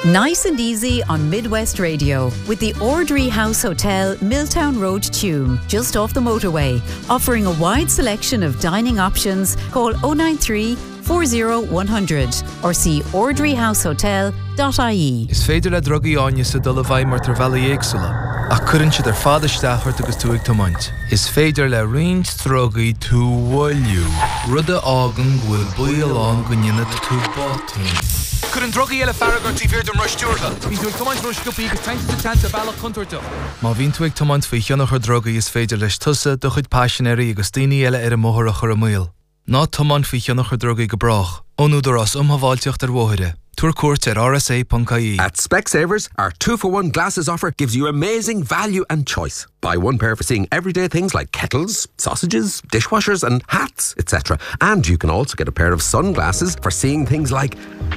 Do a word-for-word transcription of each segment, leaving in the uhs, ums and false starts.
Nice and easy on Midwest Radio with the Ordry House Hotel, Milltown Road, Tuam, just off the motorway. Offering a wide selection of dining options. Call oh nine three, four oh one hundred or see ordry house hotel dot I E. Is féidir le drogaí áine sa dul a bhaid mar tar bheala éagsúla. Ach cuireann siad ar fad isteachart agus tú ag tomaint. Is féidir le roinnt drogaí tú bhfuilliú. Rud a ágan bhfuil buailán go nionad tú bátaí. Could an druggy yell a farragur tí fear dom rush tuairta. Bhín tú ag tomaint rush gupi agus taint sa chance a bailach contoirta. Má bhín tú ag tomaint faoi cheannach ar drogaí is féidir leis tusa do chuid passionéirí agus daoine eile ar a móthach ar a míl. Ná tomaint faoi cheannach ar drogaí go brach. Ónúdar as umhaváilteocht ar bmhóide. Tuair cuairt ar R S A dot I E. At Specsavers, our two for one glasses offer gives you amazing value and choice. Buy one pair for seeing everyday things like kettles, sausages, dishwashers and hats, et cetera. And you can also get a pair of sunglasses for seeing things like...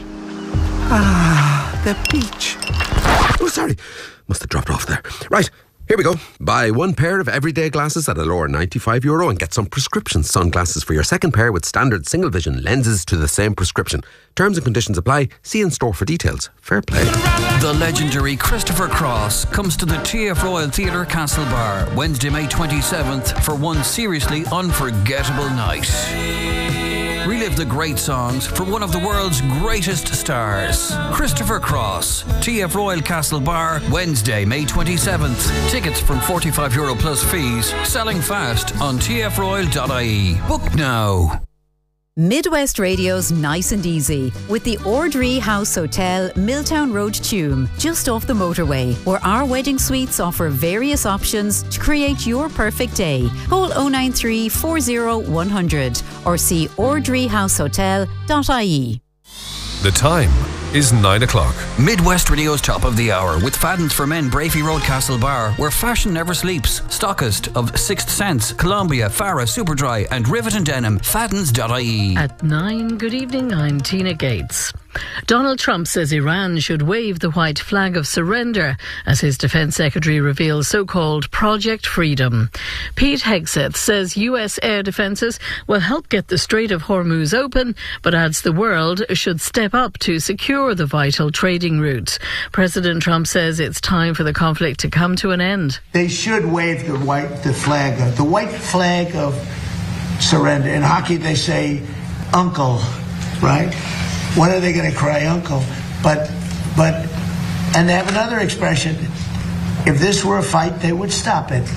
Ah, the beach. Oh, sorry. Must have dropped off there. Right, here we go. Buy one pair of everyday glasses at a lower ninety-five euro and get some prescription sunglasses for your second pair with standard single vision lenses to the same prescription. Terms and conditions apply. See in store for details. Fair play. The legendary Christopher Cross comes to the T F Royal Theatre Castlebar Wednesday, May twenty-seventh for one seriously unforgettable night. Relive the great songs from one of the world's greatest stars. Christopher Cross, T F Royal Castlebar, Wednesday, May twenty-seventh. Tickets from forty-five euro plus fees. Selling fast on T F royal dot I E. Book now. Midwest Radio's Nice and Easy with the Ordry House Hotel, Milltown Road, Tuam, just off the motorway, where our wedding suites offer various options to create your perfect day. Call oh nine three, four oh one hundred or see ordry house hotel dot I E. The time is nine o'clock. Midwest Radio's top of the hour with Fadden's for Men, Brafey Road, Castlebar, where fashion never sleeps. Stockist of Sixth Sense, Columbia, Farah, Superdry and Rivet and Denim. Faddens dot I E. At nine, good evening, I'm Tina Gates. Donald Trump says Iran should wave the white flag of surrender as his defence secretary reveals so-called Project Freedom. Pete Hegseth says U S air defences will help get the Strait of Hormuz open, but adds the world should step up to secure the vital trading route. President Trump says it's time for the conflict to come to an end. They should wave the white the flag, the white flag of surrender. In hockey they say uncle, right? When are they going to cry uncle? But, but, and they have another expression. If this were a fight, they would stop it.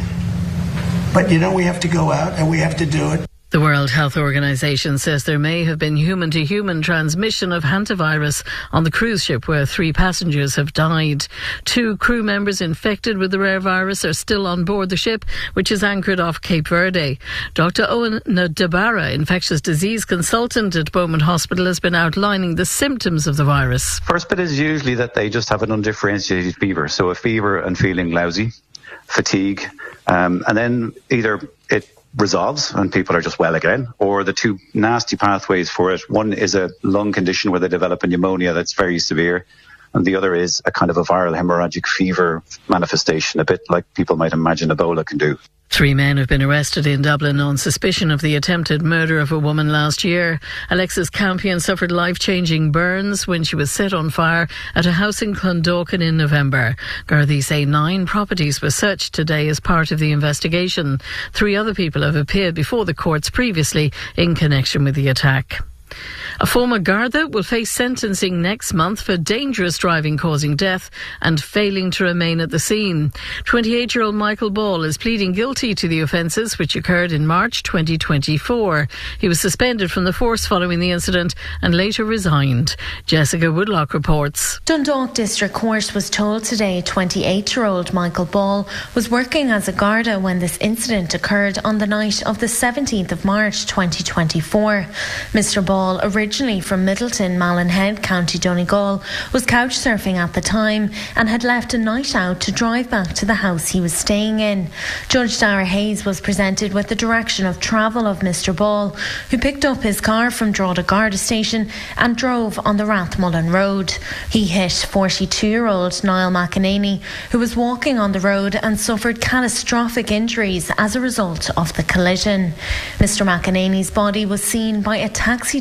But, you know, we have to go out and we have to do it. The World Health Organization says there may have been human-to-human transmission of hantavirus on the cruise ship where three passengers have died. Two crew members infected with the rare virus are still on board the ship, which is anchored off Cape Verde. Doctor Owen Nadabara, infectious disease consultant at Beaumont Hospital, has been outlining the symptoms of the virus. First bit is usually that they just have an undifferentiated fever. So a fever and feeling lousy, fatigue, um, and then either it resolves and people are just well again, or the two nasty pathways for it. One is a lung condition where they develop a pneumonia that's very severe, and the other is a kind of a viral hemorrhagic fever manifestation, a bit like people might imagine Ebola can do. Three men have been arrested in Dublin on suspicion of the attempted murder of a woman last year. Alexis Campion suffered life-changing burns when she was set on fire at a house in Clondalkin in November. Gardaí say nine properties were searched today as part of the investigation. Three other people have appeared before the courts previously in connection with the attack. A former Garda will face sentencing next month for dangerous driving causing death and failing to remain at the scene. twenty-eight-year-old Michael Ball is pleading guilty to the offences which occurred in March twenty twenty-four. He was suspended from the force following the incident and later resigned. Jessica Woodlock reports. Dundalk District Court was told today twenty-eight-year-old Michael Ball was working as a Garda when this incident occurred on the night of the seventeenth of March twenty twenty-four. Mister Ball, originally from Middleton, Mallinhead, County Donegal, was couch surfing at the time and had left a night out to drive back to the house he was staying in. Judge Dara Hayes was presented with the direction of travel of Mister Ball, who picked up his car from Drogheda Garda Station and drove on the Rathmullen Road. He hit forty-two-year-old Niall McEnany, who was walking on the road and suffered catastrophic injuries as a result of the collision. Mister McEnany's body was seen by a taxi driver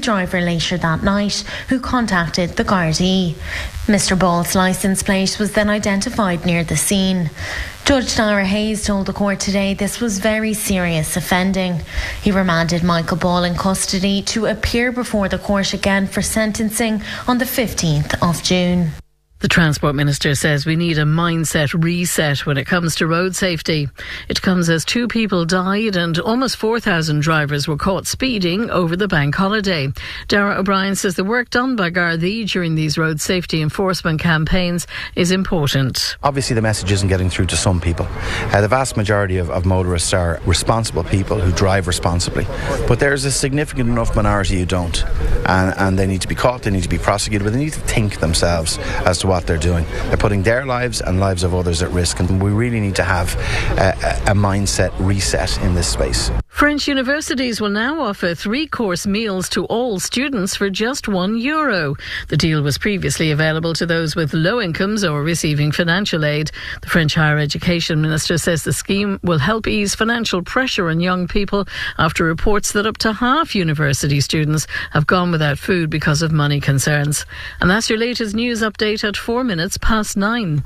driver later that night who contacted the Gardaí. Mister Ball's licence plate was then identified near the scene. Judge Dara Hayes told the court today this was very serious offending. He remanded Michael Ball in custody to appear before the court again for sentencing on the fifteenth of June. The Transport Minister says we need a mindset reset when it comes to road safety. It comes as two people died and almost four thousand drivers were caught speeding over the bank holiday. Darragh O'Brien says the work done by Gardaí during these road safety enforcement campaigns is important. Obviously the message isn't getting through to some people. Uh, the vast majority of, of motorists are responsible people who drive responsibly. But there's a significant enough minority who don't. And, and they need to be caught, they need to be prosecuted, but they need to think themselves as to what they're doing. They're putting their lives and lives of others at risk, and we really need to have a, a mindset reset in this space. French universities will now offer three-course meals to all students for just one euro. The deal was previously available to those with low incomes or receiving financial aid. The French Higher Education Minister says the scheme will help ease financial pressure on young people after reports that up to half university students have gone without food because of money concerns. And that's your latest news update at four minutes past nine.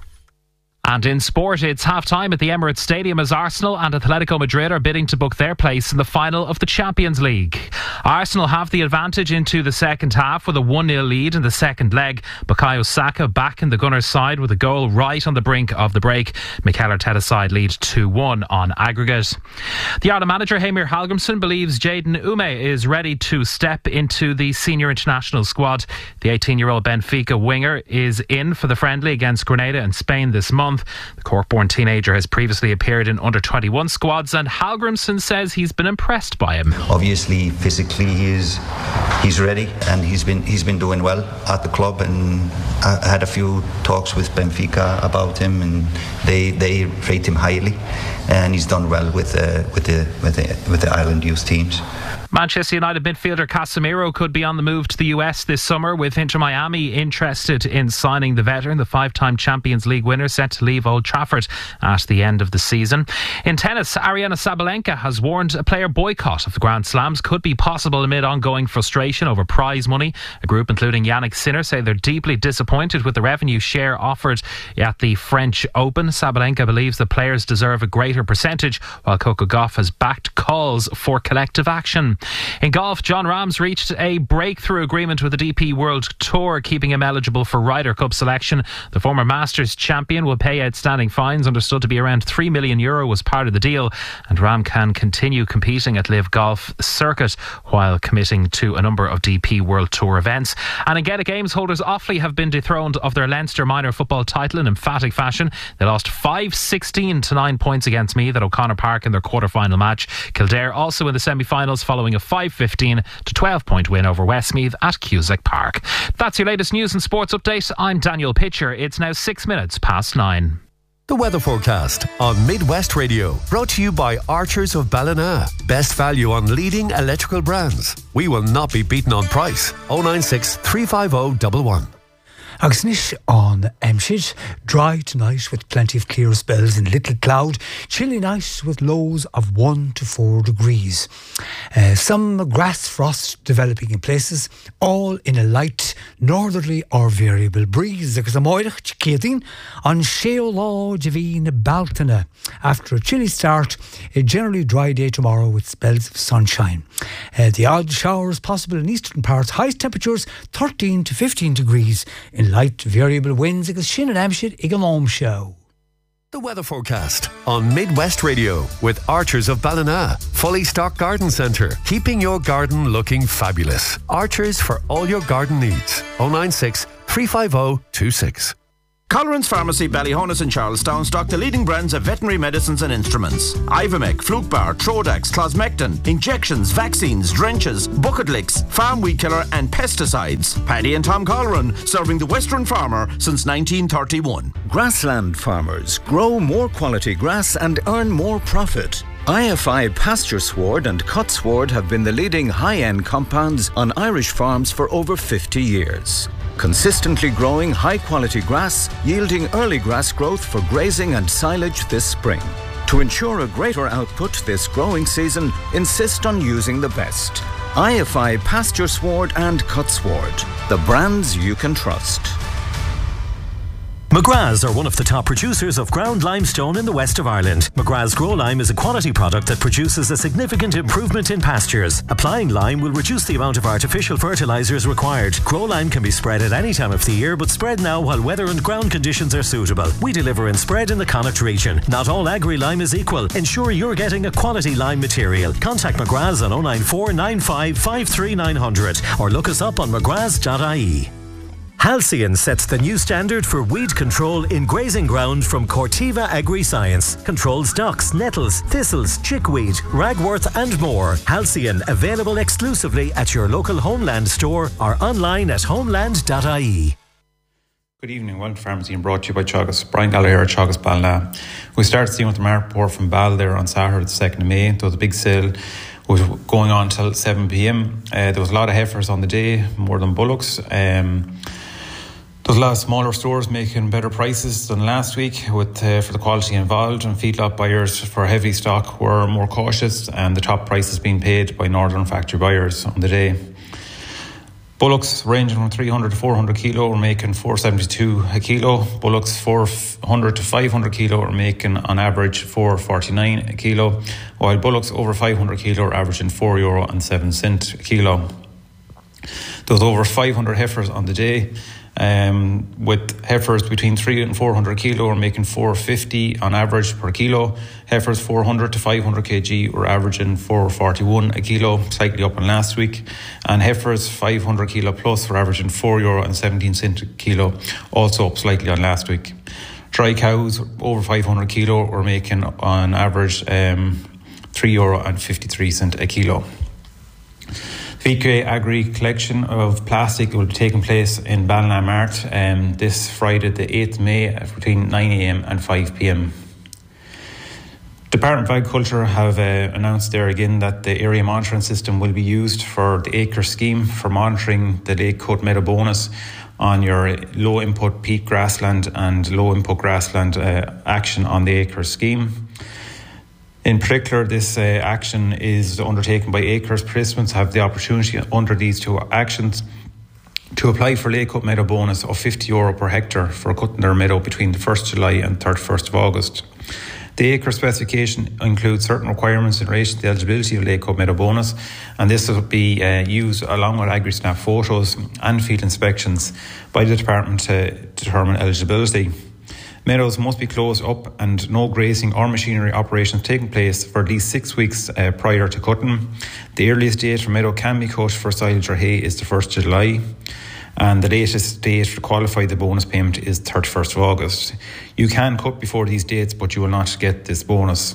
And in sport, it's half-time at the Emirates Stadium as Arsenal and Atletico Madrid are bidding to book their place in the final of the Champions League. Arsenal have the advantage into the second half with a one nil lead in the second leg. Bukayo Saka back in the Gunners' side with a goal right on the brink of the break. Mikel Arteta's side lead two one on aggregate. The Ireland manager Heimir Hallgrímsson believes Jayden Ume is ready to step into the senior international squad. The eighteen-year-old Benfica winger is in for the friendly against Grenada in Spain this month. The Cork-born teenager has previously appeared in under twenty-one squads, and Hallgrímsson says he's been impressed by him. Obviously, physically, he's he's ready, and he's been he's been doing well at the club. And I had a few talks with Benfica about him, and they they rate him highly, and he's done well with uh, with the with the with the Ireland youth teams. Manchester United midfielder Casemiro could be on the move to the U S this summer, with Inter Miami interested in signing the veteran. The five-time Champions League winner set to leave Old Trafford at the end of the season. In tennis, Aryna Sabalenka has warned a player boycott of the Grand Slams could be possible amid ongoing frustration over prize money. A group including Yannick Sinner say they're deeply disappointed with the revenue share offered at the French Open. Sabalenka believes the players deserve a greater percentage, while Coco Gauff has backed calls for collective action. In golf, John Rahm's reached a breakthrough agreement with the D P World Tour, keeping him eligible for Ryder Cup selection. The former Masters champion will pay outstanding fines, understood to be around three million euro as part of the deal, and Rahm can continue competing at Live Golf Circuit while committing to a number of D P World Tour events. And in Gaelic Games, holders Offaly have been dethroned of their Leinster minor football title in emphatic fashion. They lost five sixteen to nine points against Meath at O'Connor Park in their quarter-final match. Kildare also in the semi-finals following a five fifteen to twelve point win over Westmeath at Cusack Park. That's your latest news and sports update. I'm Daniel Pitcher. It's now six minutes past nine. The weather forecast on Midwest Radio, brought to you by Archers of Ballina. Best value on leading electrical brands. We will not be beaten on price. oh nine six, three five oh, one one. Agus nish on Emshid, dry tonight with plenty of clear spells in Little Cloud, chilly night with lows of one to four degrees. Uh, some grass frost developing in places, all in a light northerly or variable breeze. Agus amoirach chicadin on Sheolaw Javine Baltana. After a chilly start, a generally dry day tomorrow with spells of sunshine. Uh, the odd showers possible in eastern parts. Highest temperatures thirteen to fifteen degrees in light variable winds agus sin an amshid ag an om show. The weather forecast on Midwest Radio with Archers of Ballina. Fully stocked garden centre, keeping your garden looking fabulous. Archers for all your garden needs. oh nine six, three five oh, two six. Colleran's Pharmacy, Ballyhonus and Charlestown stock the leading brands of veterinary medicines and instruments. Ivomec, Flukebar, Trodax, Closmectin, injections, vaccines, drenches, bucket licks, farm weed killer and pesticides. Paddy and Tom Colleran, serving the Western farmer since nineteen thirty-one. Grassland farmers grow more quality grass and earn more profit. I F I Pasture Sward and Cut Sward have been the leading high-end compounds on Irish farms for over fifty years. Consistently growing high-quality grass, yielding early grass growth for grazing and silage this spring. To ensure a greater output this growing season, insist on using the best. I F I Pasture Sward and Cut Sward, the brands you can trust. McGrath's are one of the top producers of ground limestone in the west of Ireland. McGrath's Grow Lime is a quality product that produces a significant improvement in pastures. Applying lime will reduce the amount of artificial fertilisers required. Grow Lime can be spread at any time of the year, but spread now while weather and ground conditions are suitable. We deliver in spread in the Connacht region. Not all agri-lime is equal. Ensure you're getting a quality lime material. Contact McGrath's on oh nine four nine five five three nine hundred or look us up on mcgraths dot I E. Halcyon sets the new standard for weed control in grazing ground from Corteva Agri-Science. Controls docks, nettles, thistles, chickweed, ragwort and more. Halcyon, available exclusively at your local Homeland store or online at homeland dot I E. Good evening, Wild Pharmacy and brought to you by Chagas. Brian Gallagher at Chagas Ballina. We started seeing with the market report from Ball there on Saturday the second of May. There was a big sale was going on till seven p.m. Uh, there was a lot of heifers on the day, more than bullocks. Um, There's a lot of smaller stores making better prices than last week with uh, for the quality involved, and feedlot buyers for heavy stock were more cautious, and the top prices being paid by Northern factory buyers on the day. Bullocks ranging from three hundred to four hundred kilo were making four seventy-two a kilo. Bullocks four hundred to five hundred kilo are making on average four forty-nine a kilo, while bullocks over five hundred kilo are averaging four euro and seven cent a kilo. There was over five hundred heifers on the day. Um, with heifers between three and four hundred kilo are making four fifty on average per kilo. Heifers four hundred to five hundred kg were averaging four forty-one a kilo, slightly up on last week. And heifers five hundred kilo plus were averaging four euro and seventeen cent a kilo, also up slightly on last week. Dry cows over five hundred kilo were making on average um, three euro and fifty-three cent a kilo. V K A Agri collection of plastic will be taking place in Ballina Mart um, this Friday the eighth of May between nine a.m. and five p.m. Department of Agriculture have uh, announced there again that the area monitoring system will be used for the acre scheme for monitoring the late cut meadow bonus on your low input peat grassland and low input grassland uh, action on the acre scheme. In particular, this uh, action is undertaken by acres. Participants have the opportunity under these two actions to apply for late cut meadow bonus of fifty euro per hectare for cutting their meadow between the first of July and thirty-first of August. The acre specification includes certain requirements in relation to the eligibility of late cut meadow bonus, and this will be uh, used along with AgriSnap photos and field inspections by the department to determine eligibility. Meadows must be closed up and no grazing or machinery operations taking place for at least six weeks uh, prior to cutting. The earliest date for meadow can be cut for silage or hay is the first of July, and the latest date to qualify the bonus payment is thirty-first of August. You can cut before these dates, but you will not get this bonus.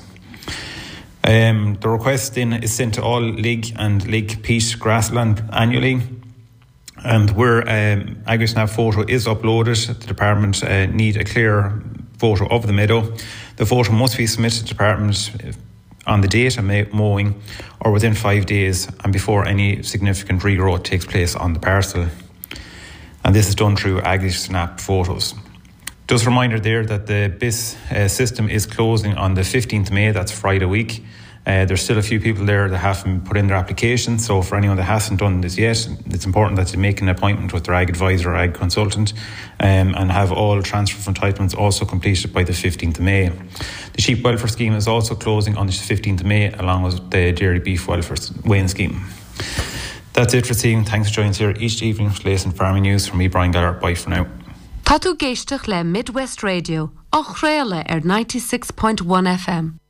Um, the request then is sent to all Lig and Lig peat grassland annually. And where um, AgriSnap photo is uploaded, the department uh, need a clear photo of the meadow. The photo must be submitted to the department on the date of mowing or within five days and before any significant regrowth takes place on the parcel. And this is done through AgriSnap photos. Just a reminder there that the B I S uh, system is closing on the fifteenth of May, that's Friday week. Uh, there's still a few people there that haven't put in their application, so for anyone that hasn't done this yet, it's important that you make an appointment with their ag advisor or ag consultant um, and have all transfer of entitlements also completed by the fifteenth of May. The sheep welfare scheme is also closing on the fifteenth of May, along with the dairy beef welfare weighing scheme. That's it for this evening. Thanks for joining us here each evening for latest farming news. From me, Brian Gallagher. Bye for now. Tá tú géisteach le Midwest Radio, och réile ar ninety-six point one F M.